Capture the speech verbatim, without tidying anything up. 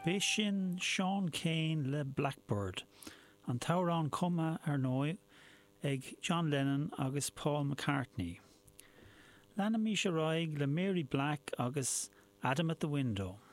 Bé sin Sean Cain le Blackbird, an tárán cuma ar nói ag John Lennon agus Paul McCartney. Lena mí se roig le Mary Black agus Adam at the Window.